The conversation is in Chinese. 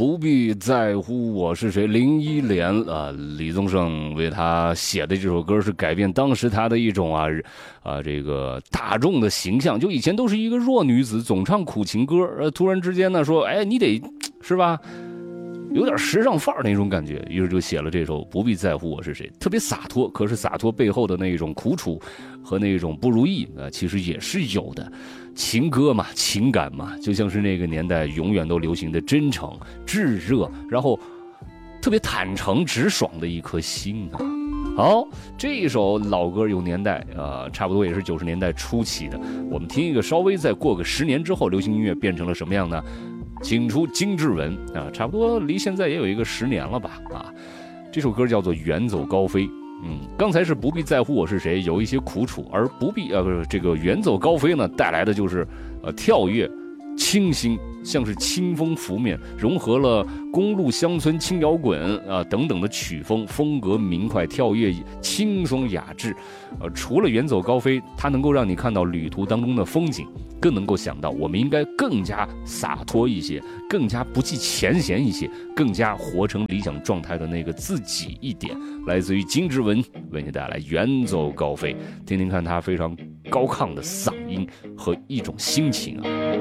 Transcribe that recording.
不必在乎我是谁，林忆莲李宗盛为他写的这首歌是改变当时他的一种这个大众的形象，就以前都是一个弱女子，总唱苦情歌，突然之间呢说，哎，你得是吧？有点时尚范儿那种感觉，于是就写了这首《不必在乎我是谁》，特别洒脱。可是洒脱背后的那种苦楚和那种不如意其实也是有的。情歌嘛，情感嘛，就像是那个年代永远都流行的真诚、炙热，然后特别坦诚、直爽的一颗心啊。好，这一首老歌有年代差不多也是90年代初期的。我们听一个稍微再过个10年之后，流行音乐变成了什么样呢？请出金志文差不多离现在也有一个10年了吧这首歌叫做《远走高飞》。刚才是不必在乎我是谁，有一些苦楚，而这个远走高飞呢，带来的就是跳跃、清新，像是清风拂面，融合了公路乡村轻摇滚等等的曲风，风格明快，跳跃轻松雅致。除了远走高飞，它能够让你看到旅途当中的风景，更能够想到我们应该更加洒脱一些，更加不计前嫌一些，更加活成理想状态的那个自己一点。来自于金志文为你带来远走高飞，听听看他非常高亢的嗓音和一种心情